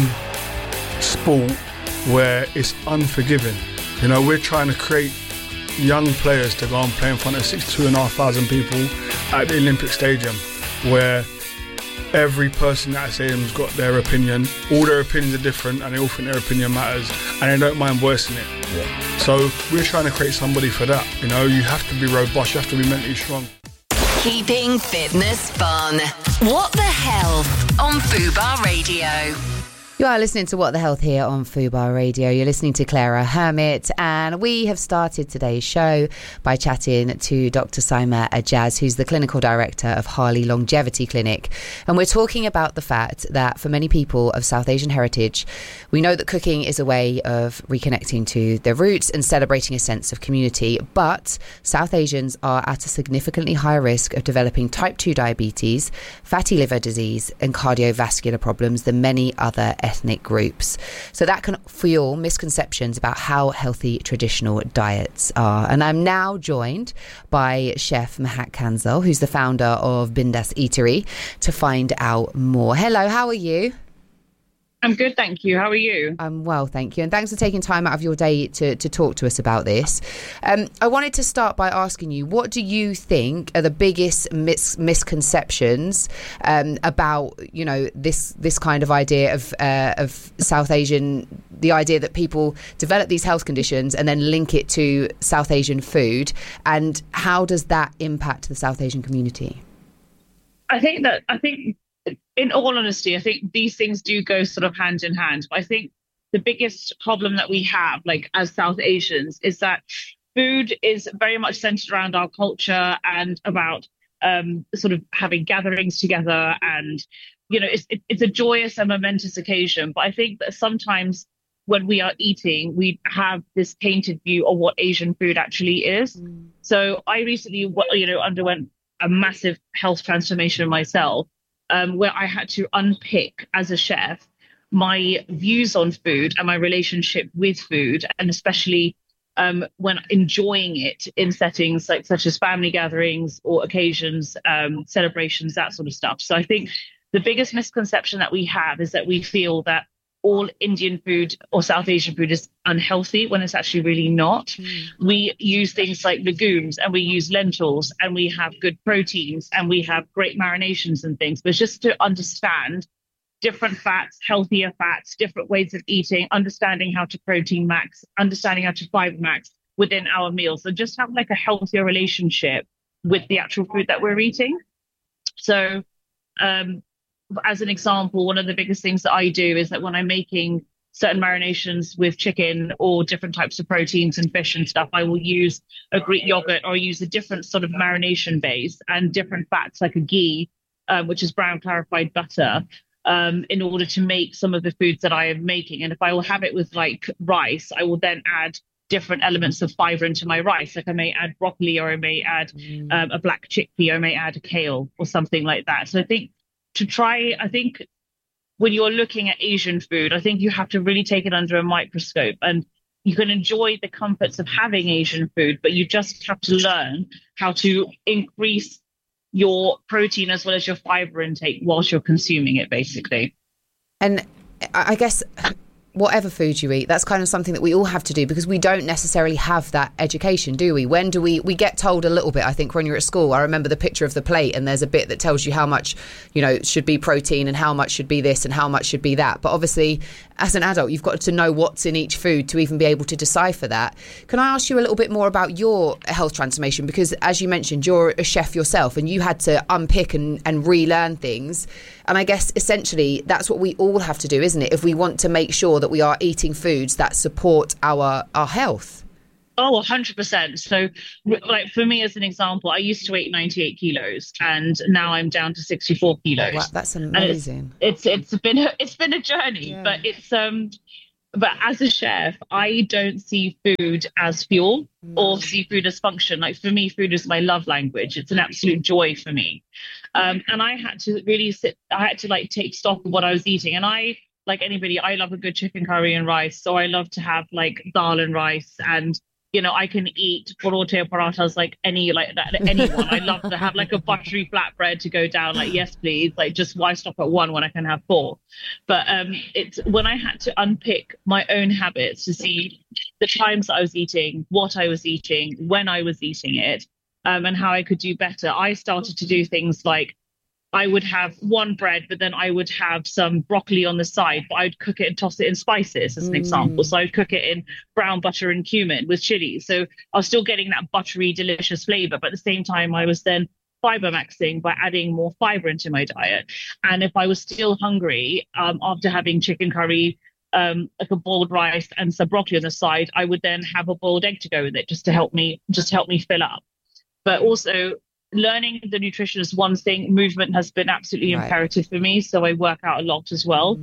Speaker 23: sport where it's unforgiving. You know, we're trying to create young players to go and play in front of 62,500 people at the Olympic Stadium, where every person at that stadium's got their opinion. All their opinions are different and they all think their opinion matters and they don't mind voicing it. Yeah. So we're trying to create somebody for that. You know, you have to be robust, you have to be mentally strong.
Speaker 7: Keeping fitness fun. What the Health on Fubar Radio.
Speaker 9: You are listening to What the Health here on Fubar Radio. You're listening to Clara Hermit, and we have started today's show by chatting to Dr. Saima Ajaz, who's the clinical director of Harley Longevity Clinic. And we're talking about the fact that for many people of South Asian heritage, we know that cooking is a way of reconnecting to their roots and celebrating a sense of community. But South Asians are at a significantly higher risk of developing type 2 diabetes, fatty liver disease, and cardiovascular problems than many other ethnic groups. So that can fuel misconceptions about how healthy traditional diets are. And I'm now joined by Chef Mahak Kansal, who's the founder of Bindas Eatery, to find out more. Hello, how are you?
Speaker 24: I'm good, thank you. How are you?
Speaker 9: I'm well, thank you. And thanks for taking time out of your day to talk to us about this. I wanted to start by asking you, what do you think are the biggest misconceptions about, you know, this kind of idea of South Asian, the idea that people develop these health conditions and then link it to South Asian food, and how does that impact the South Asian community?
Speaker 24: I think in all honesty, I think these things do go sort of hand in hand. But I think the biggest problem that we have, like as South Asians, is that food is very much centered around our culture and about sort of having gatherings together. And, you know, it's a joyous and momentous occasion. But I think that sometimes when we are eating, we have this tainted view of what Asian food actually is. So I recently, underwent a massive health transformation myself, where I had to unpick as a chef my views on food and my relationship with food, and especially when enjoying it in settings such as family gatherings or occasions, celebrations, that sort of stuff. So I think the biggest misconception that we have is that we feel that all Indian food or South Asian food is unhealthy, when it's actually really not. We use things like legumes and we use lentils and we have good proteins and we have great marinations and things. But just to understand different fats, healthier fats, different ways of eating, understanding how to protein max, understanding how to fiber max within our meals. So just have like a healthier relationship with the actual food that we're eating. So, as an example, one of the biggest things that I do is that when I'm making certain marinations with chicken or different types of proteins and fish and stuff, I will use a Greek yogurt or use a different sort of marination base and different fats like a ghee, which is brown clarified butter, in order to make some of the foods that I am making. And if I will have it with like rice, I will then add different elements of fiber into my rice. Like I may add broccoli, or I may add a black chickpea, or I may add a kale or something like that. So I think when you're looking at Asian food, I think you have to really take it under a microscope, and you can enjoy the comforts of having Asian food, but you just have to learn how to increase your protein as well as your fiber intake whilst you're consuming it, basically.
Speaker 9: And I guess, whatever food you eat, that's kind of something that we all have to do, because we don't necessarily have that education, do we? When do we get told a little bit? I think when you're at school, I remember the picture of the plate, and there's a bit that tells you how much, should be protein and how much should be this and how much should be that. But obviously, as an adult, you've got to know what's in each food to even be able to decipher that. Can I ask you a little bit more about your health transformation? Because as you mentioned, you're a chef yourself, and you had to unpick and relearn things. And I guess essentially that's what we all have to do, isn't it? If we want to make sure that we are eating foods that support our health.
Speaker 24: Oh, 100%. So, like, for me, as an example, I used to weigh 98 kilos, and now I'm down to 64 kilos.
Speaker 9: Wow, that's amazing.
Speaker 24: It's been a journey, yeah. But as a chef, I don't see food as fuel or see food as function. Like, for me, food is my love language. It's an absolute joy for me. And I had to really take stock of what I was eating. And I, like anybody, I love a good chicken curry and rice. So I love to have like dal and rice, and I can eat parote or parathas like anyone. I love to have like a buttery flatbread to go down. Like, yes, please. Like, just why stop at one when I can have four? But it's when I had to unpick my own habits to see the times that I was eating, what I was eating, when I was eating it, and how I could do better. I started to do things like, I would have one bread, but then I would have some broccoli on the side, but I'd cook it and toss it in spices as an example. So I'd cook it in brown butter and cumin with chili. So I was still getting that buttery, delicious flavor, but at the same time, I was then fiber maxing by adding more fiber into my diet. And if I was still hungry after having chicken curry, like a boiled rice and some broccoli on the side, I would then have a boiled egg to go with it, just to help me fill up. But also, learning the nutrition is one thing. Movement has been absolutely imperative for me, so I work out a lot as well.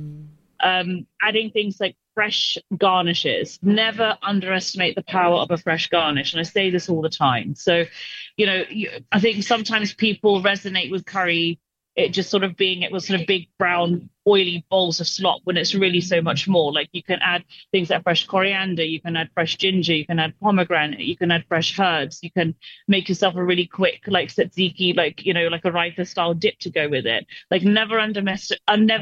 Speaker 24: Adding things like fresh garnishes. Never underestimate the power of a fresh garnish, and I say this all the time. So, I think sometimes people resonate with curry, it just sort of being, it was sort of big brown oily bowls of slop, when it's really so much more. Like, you can add things like fresh coriander, you can add fresh ginger, you can add pomegranate, you can add fresh herbs, you can make yourself a really quick like tzatziki, like a raita style dip to go with it. Like, never underestimate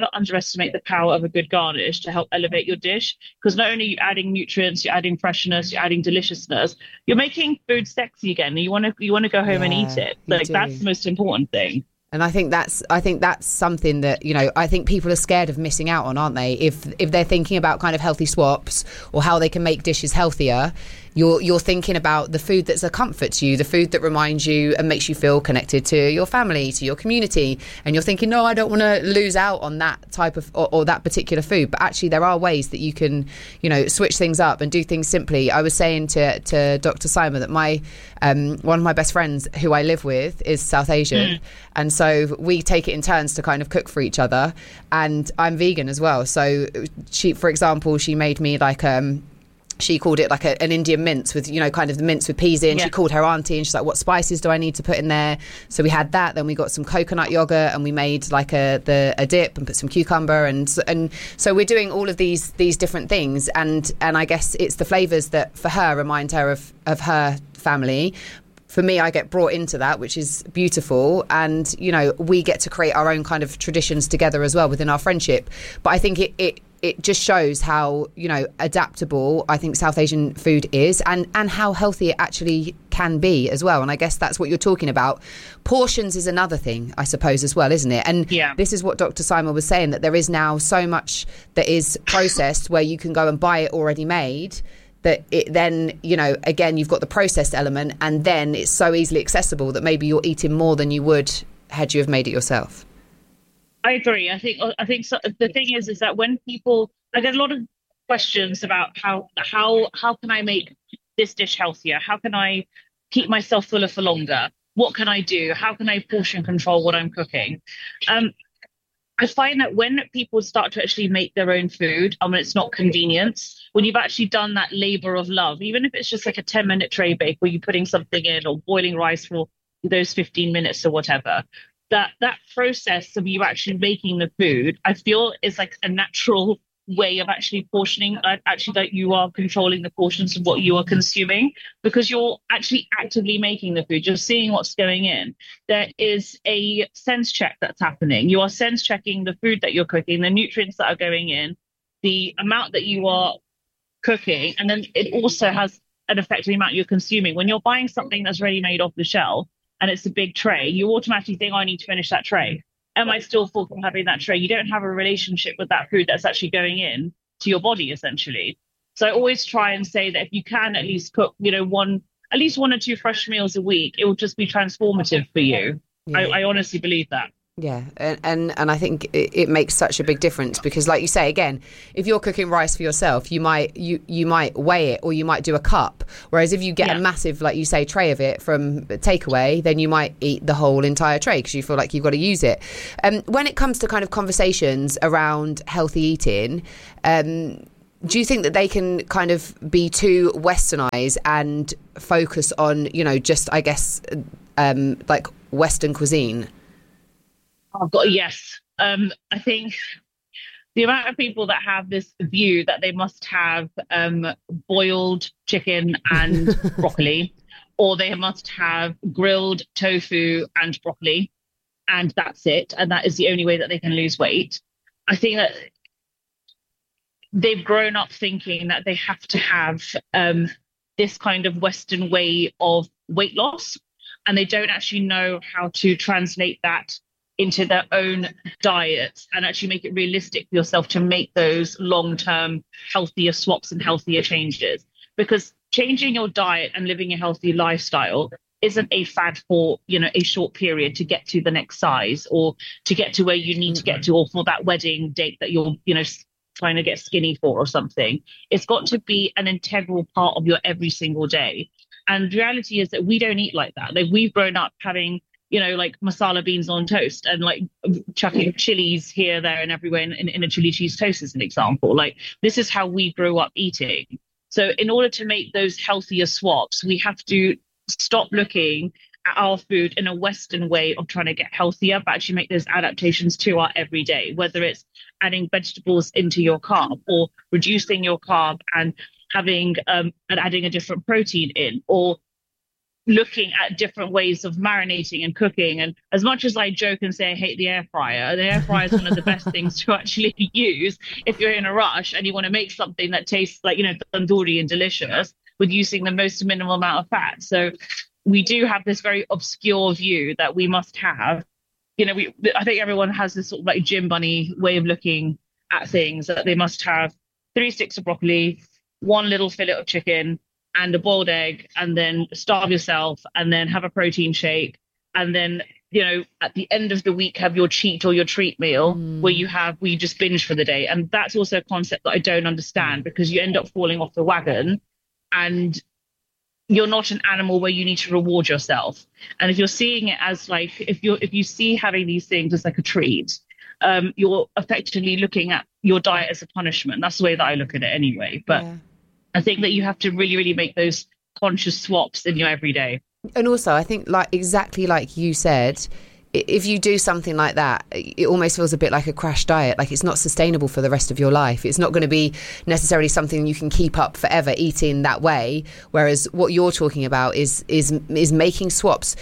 Speaker 24: the power of a good garnish to help elevate your dish, because not only are you adding nutrients, you're adding freshness, you're adding deliciousness, you're making food sexy again, and you want to go home and eat it. Like, that's the most important thing.
Speaker 9: And I think that's something that, I think people are scared of missing out on, aren't they? If they're thinking about kind of healthy swaps or how they can make dishes healthier, you're thinking about the food that's a comfort to you, the food that reminds you and makes you feel connected to your family, to your community. And you're thinking, no, I don't want to lose out on that type of or that particular food. But actually, there are ways that you can, switch things up and do things simply. I was saying to Dr. Simon that my one of my best friends who I live with is South Asian. And so we take it in turns to kind of cook for each other. And I'm vegan as well. So she, for example, she made me like she called it like an Indian mince with, kind of the mince with peas in. Yeah. She called her auntie and she's like, what spices do I need to put in there? So we had that. Then we got some coconut yogurt and we made like a dip and put some cucumber. And so we're doing all of these different things. And I guess it's the flavours that for her remind her of her family. For me, I get brought into that, which is beautiful. And, we get to create our own kind of traditions together as well within our friendship. But I think it just shows how, adaptable I think South Asian food is and how healthy it actually can be as well. And I guess that's what you're talking about. Portions is another thing, I suppose, as well, isn't it? And this is what Dr. Simon was saying, that there is now so much that is processed where you can go and buy it already made, that it then, again, you've got the processed element, and then it's so easily accessible that maybe you're eating more than you would had you have made it yourself.
Speaker 24: I agree. I think so. The thing is that when people, I get a lot of questions about how can I make this dish healthier? How can I keep myself fuller for longer? What can I do? How can I portion control what I'm cooking? I find that when people start to actually make their own food, and when it's not convenience, when you've actually done that labor of love, even if it's just like a 10-minute tray bake where you're putting something in or boiling rice for those 15 minutes or whatever, that process of you actually making the food, I feel is like a natural way of actually portioning, actually that you are controlling the portions of what you are consuming, because you're actually actively making the food. You're seeing what's going in. There is a sense check that's happening. You are sense checking the food that you're cooking, the nutrients that are going in. the amount that you are cooking, and then it also has an effect on the amount you're consuming. When you're buying something that's ready made off the shelf and it's a big tray, you automatically think, I need to finish that tray. Am I still full from having that tray? You don't have a relationship with that food that's actually going in to your body, essentially. So I always try and say that if you can at least cook, at least 1 or 2 fresh meals a week, it will just be transformative for you. Yeah. I honestly believe that.
Speaker 9: Yeah, and I think it makes such a big difference because, like you say, again, if you're cooking rice for yourself, you might weigh it or you might do a cup. Whereas if you get a massive, like you say, tray of it from takeaway, then you might eat the whole entire tray because you feel like you've got to use it. When it comes to kind of conversations around healthy eating, do you think that they can kind of be too westernized and focus on, just, I guess, like Western cuisine?
Speaker 24: Yes. I think the amount of people that have this view that they must have boiled chicken and broccoli, or they must have grilled tofu and broccoli, and that's it, and that is the only way that they can lose weight. I think that they've grown up thinking that they have to have this kind of Western way of weight loss, and they don't actually know how to translate that into their own diets and actually make it realistic for yourself to make those long-term healthier swaps and healthier changes. Because changing your diet and living a healthy lifestyle isn't a fad for, a short period to get to the next size or to get to where you need to get to, or for that wedding date that you're, trying to get skinny for or something. It's got to be an integral part of your every single day. And the reality is that we don't eat like that. Like, we've grown up having, like masala beans on toast and like chucking chilies here, there and everywhere in a chili cheese toast as an example. Like, this is how we grew up eating. So in order to make those healthier swaps, we have to stop looking at our food in a Western way of trying to get healthier, but actually make those adaptations to our everyday, whether it's adding vegetables into your carb or reducing your carb and having and adding a different protein in, or looking at different ways of marinating and cooking. And as much as I joke and say I hate the air fryer is one of the best things to actually use if you're in a rush and you want to make something that tastes like, tandoori and delicious with using the most minimal amount of fat. So we do have this very obscure view that we must have, I think everyone has this sort of like gym bunny way of looking at things, that they must have 3 sticks of broccoli, 1 little fillet of chicken, and a boiled egg, and then starve yourself, and then have a protein shake, and then at the end of the week have your cheat or your treat meal where you just binge for the day. And that's also a concept that I don't understand, because you end up falling off the wagon and you're not an animal where you need to reward yourself. And if you're seeing it as like, if you see having these things as like a treat, you're effectively looking at your diet as a punishment. That's the way that I look at it anyway. But I think that you have to really, really make those conscious swaps in your everyday.
Speaker 9: And also, I think, like exactly like you said, if you do something like that, it almost feels a bit like a crash diet. Like, it's not sustainable for the rest of your life. It's not going to be necessarily something you can keep up forever eating that way. Whereas what you're talking about is making swaps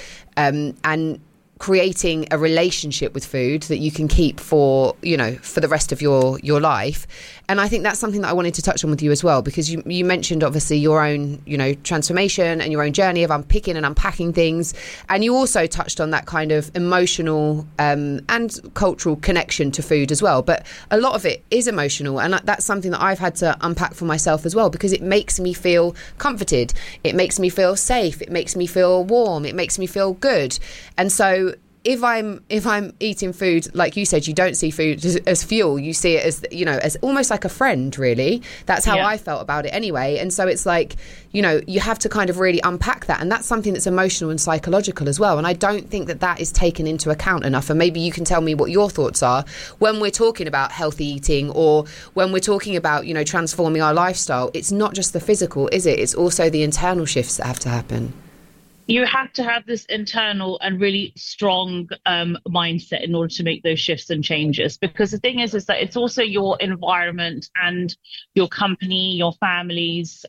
Speaker 9: and creating a relationship with food that you can keep for the rest of your life. And I think that's something that I wanted to touch on with you as well, because you mentioned obviously your own transformation and your own journey of unpicking and unpacking things, and you also touched on that kind of emotional and cultural connection to food as well. But a lot of it is emotional, and that's something that I've had to unpack for myself as well, because it makes me feel comforted, it makes me feel safe, it makes me feel warm, it makes me feel good. And so if I'm eating food, like you said, you don't see food as fuel, you see it as as almost like a friend, really. That's how I felt about it anyway. And so it's like, you have to kind of really unpack that, and that's something that's emotional and psychological as well. And I don't think that is taken into account enough. And maybe you can tell me what your thoughts are when we're talking about healthy eating, or when we're talking about transforming our lifestyle. It's not just the physical, is it? It's also the internal shifts that have to happen.
Speaker 24: You have to have this internal and really strong mindset in order to make those shifts and changes. Because the thing is that it's also your environment and your company, your families,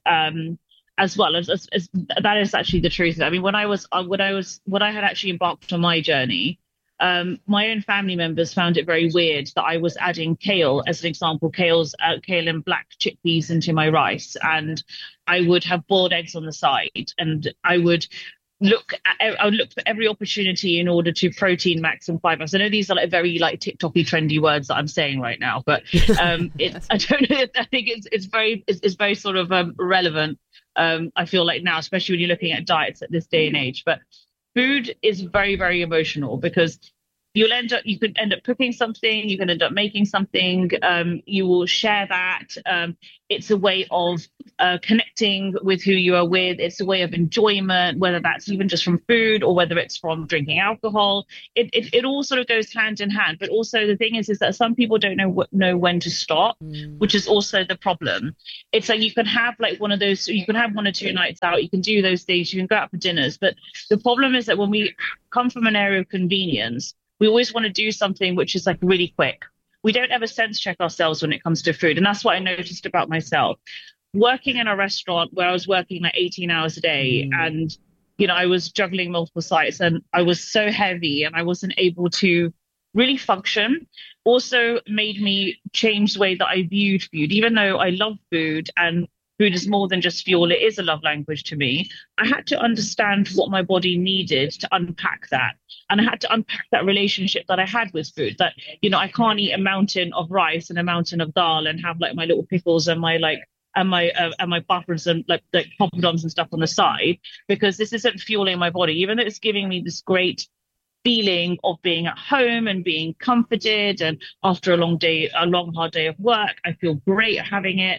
Speaker 24: as well as that is actually the truth. I mean, when I had actually embarked on my journey, my own family members found it very weird that I was adding kale, as an example, kale and black chickpeas into my rice, and I would have boiled eggs on the side, and I would look for every opportunity in order to protein max and fiber. So I know these are like very like TikTok-y trendy words that I'm saying right now, but I don't know. I think it's very sort of relevant. I feel like now, especially when you're looking at diets at this day and age. But food is very, very emotional, because you could end up cooking something, you can end up making something, you will share that. It's a way of connecting with who you are with. It's a way of enjoyment, whether that's even just from food or whether it's from drinking alcohol. It all sort of goes hand in hand. But also the thing is that some people don't know when to stop, which is also the problem. It's like you can have like one of those, you can have 1 or 2 nights out, you can do those things, you can go out for dinners. But the problem is that when we come from an area of convenience, we always want to do something which is like really quick. We don't ever sense check ourselves when it comes to food. And that's what I noticed about myself. Working in a restaurant where I was working like 18 hours a day, and, you know, I was juggling multiple sites, and I was so heavy and I wasn't able to really function, also made me change the way that I viewed food. Even though I love food and food is more than just fuel, it is a love language to me, I had to understand what my body needed to unpack that. And I had to unpack that relationship that I had with food, that, you know, I can't eat a mountain of rice and a mountain of dal and have like my little pickles and my buffers and like poppadoms and stuff on the side, because this isn't fueling my body, even though it's giving me this great feeling of being at home and being comforted. And after a long hard day of work, I feel great having it.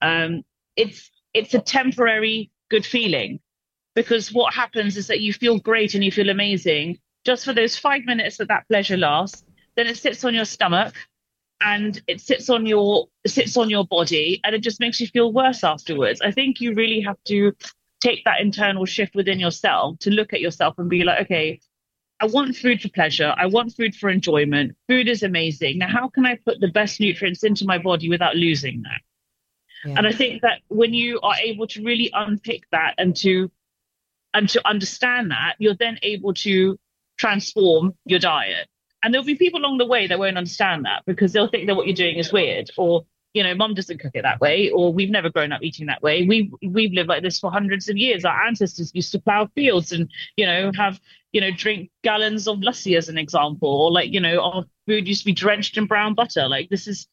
Speaker 24: It's a temporary good feeling, because what happens is that you feel great and you feel amazing just for those 5 minutes that pleasure lasts. Then it sits on your stomach and it sits on your body, and it just makes you feel worse afterwards. I think you really have to take that internal shift within yourself to look at yourself and be like, okay, I want food for pleasure. I want food for enjoyment. Food is amazing. Now, how can I put the best nutrients into my body without losing that? Yeah. And I think that when you are able to really unpick that and to understand that, you're then able to transform your diet. And there'll be people along the way that won't understand that, because they'll think that what you're doing is weird, or, you know, mum doesn't cook it that way, or we've never grown up eating that way. We've lived like this for hundreds of years. Our ancestors used to plow fields and, you know, drink gallons of lassi, as an example, or like, you know, our food used to be drenched in brown butter. Like this is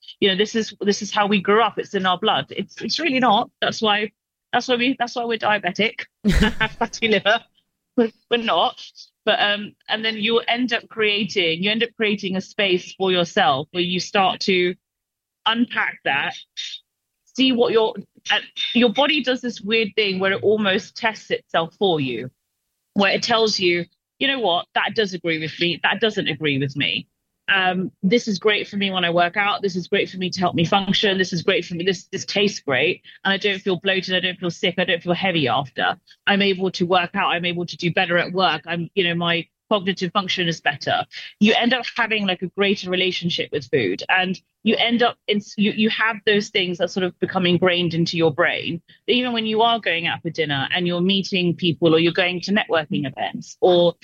Speaker 24: how we grew up. It's in our blood. It's really not. That's why we're diabetic, have fatty liver. We're not. But and then you end up creating a space for yourself where you start to unpack that, see what your body does this weird thing where it almost tests itself for you, where it tells you, you know what, that does agree with me, that doesn't agree with me. This is great for me when I work out. This is great for me to help me function. This is great for me. This tastes great. And I don't feel bloated. I don't feel sick. I don't feel heavy after. I'm able to work out. I'm able to do better at work. My cognitive function is better. You end up having like a greater relationship with food, and you end up you have those things that sort of become ingrained into your brain. Even when you are going out for dinner and you're meeting people, or you're going to networking events, or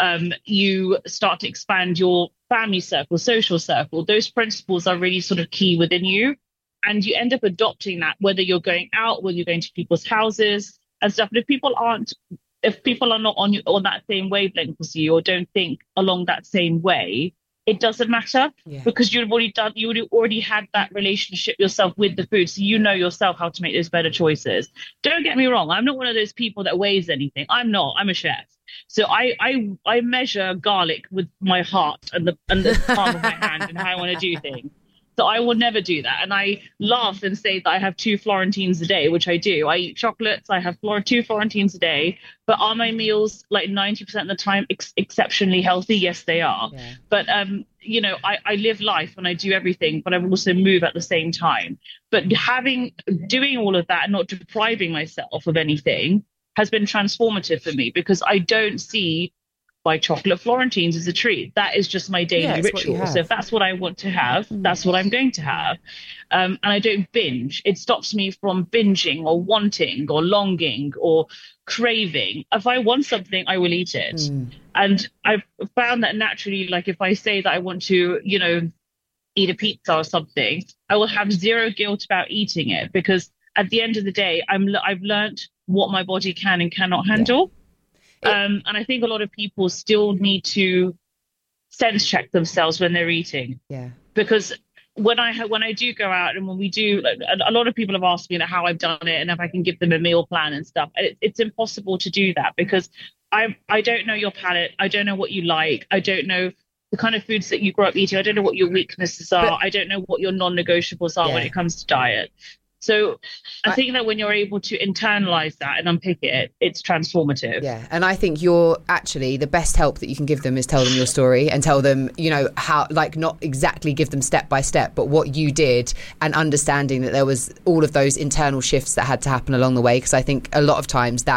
Speaker 24: you start to expand your family circle, social circle, those principles are really sort of key within you. And you end up adopting that, whether you're going out, whether you're going to people's houses and stuff. But if people are not on that same wavelength as you, or don't think along that same way, it doesn't matter, because you already had that relationship yourself with the food. So you know yourself how to make those better choices. Don't get me wrong. I'm not one of those people that weighs anything. I'm not. I'm a chef. So I measure garlic with my heart and the palm of my hand and how I want to do things. So I will never do that. And I laugh and say that I have 2 Florentines a day, which I do. I eat chocolates. I have 2 Florentines a day. But are my meals like 90% of the time exceptionally healthy? Yes, they are. Yeah. But, I live life and I do everything, but I also move at the same time. But doing all of that and not depriving myself of anything has been transformative for me, because I don't see buy chocolate Florentines as a treat. That is just my daily ritual. So if that's what I want to have, that's what I'm going to have. And I don't binge. It stops me from binging or wanting or longing or craving. If I want something, I will eat it. And I've found that naturally, like if I say that I want to, you know, eat a pizza or something, I will have zero guilt about eating it, because at the end of the day, I've learned what my body can and cannot handle. And I think a lot of people still need to sense check themselves when they're eating. Because when I do go out and when we do, like, a lot of people have asked me how I've done it and if I can give them a meal plan and stuff. It's impossible to do that because I don't know your palate. I don't know what you like. I don't know the kind of foods that you grow up eating. I don't know what your weaknesses are. I don't know what your non-negotiables are when it comes to diet. So I think that when you're able to internalize that and unpick it, it's transformative.
Speaker 9: Yeah. And I think you're actually the best help that you can give them is tell them your story and tell them, you know, how, like, not exactly give them step by step, but what you did, and understanding that there was all of those internal shifts that had to happen along the way. Because I think a lot of times that